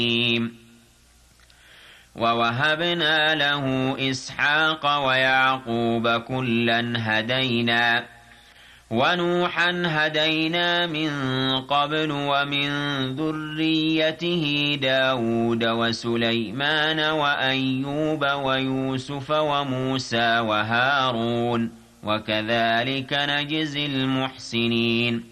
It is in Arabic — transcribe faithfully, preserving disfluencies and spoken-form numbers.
ووهبنا له إسحاق ويعقوب كلا هدينا ونوحا هدينا من قبل ومن ذريته داود وسليمان وأيوب ويوسف وموسى وهارون وكذلك نجزي المحسنين